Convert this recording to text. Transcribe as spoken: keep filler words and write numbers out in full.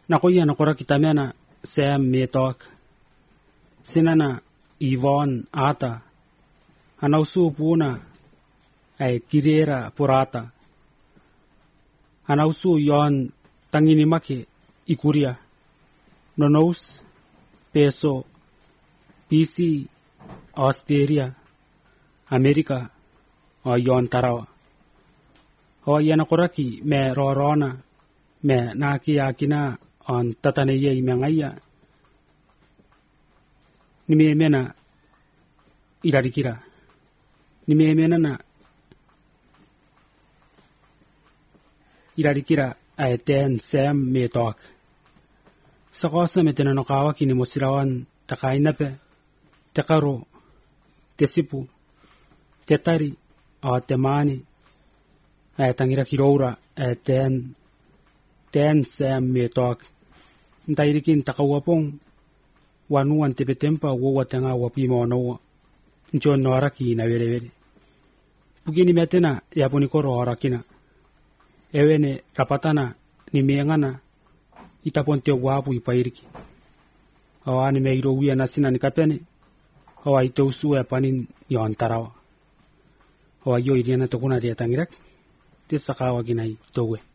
nakoya nakora kitamena Sam metok sinana Yvonne ata anausu puna ay tirera purata anausu yon tangini make ikuria nonous peso P C Australia Amerika o yon tarawa o yana koraki me rorona me naki akina on tatane ye mengaya ni me mena irarikira ni me mena na irarikira aeten Sam metok sakosa metena no kawa kini mosirawan takainape tekaro tesipu tetari o temani aetangira kirora aeten ten Sam metok ntairikin takawapong wanuan tepetempa wo tenga wapimo no njon noraki na verevere bugini metena yaponi koro orakina ewene rapatana ni mengana itaponte wapu ipairiki awani meiro wia nasina nikapene awa itousu epanin yon tarawa awa yo iriana tokuna dia tangirak tisakawa ginai towe